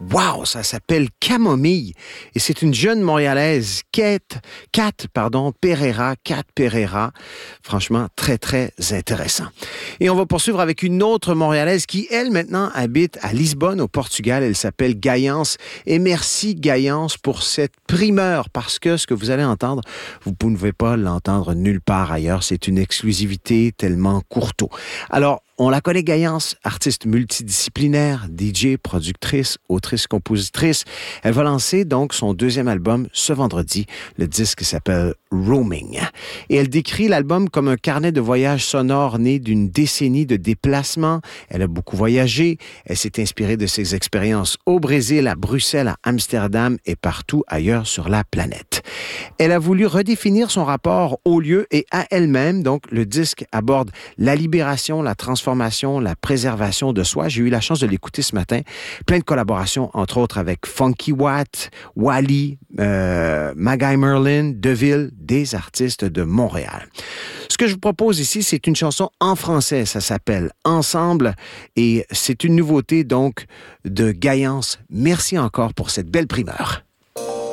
Wow, ça s'appelle Camomille. Et c'est une jeune Montréalaise, Kat Pereira. Franchement, très, très intéressant. Et on va poursuivre avec une autre Montréalaise qui, elle, maintenant, habite à Lisbonne, au Portugal. Elle s'appelle Gaïance. Et merci, Gaïance, pour cette primeur, parce que ce que vous allez entendre, vous ne pouvez pas l'entendre nulle part ailleurs. C'est une exclusivité tellement courteau. Alors, on la connaît, Gaïance, artiste multidisciplinaire, DJ, productrice, autrice, compositrice. Elle va lancer donc son deuxième album ce vendredi. Le disque s'appelle Roaming. Et elle décrit l'album comme un carnet de voyage sonore né d'une décennie de déplacements. Elle a beaucoup voyagé. Elle s'est inspirée de ses expériences au Brésil, à Bruxelles, à Amsterdam et partout ailleurs sur la planète. Elle a voulu redéfinir son rapport au lieu et à elle-même. Donc, le disque aborde la libération, la transformation, la préservation de soi. J'ai eu la chance de l'écouter ce matin. Plein de collaborations, entre autres avec Funky Watt, Wally, Magai Merlin, Deville, des artistes de Montréal. Ce que je vous propose ici, c'est une chanson en français. Ça s'appelle Ensemble et c'est une nouveauté donc de Gaïance. Merci encore pour cette belle primeur.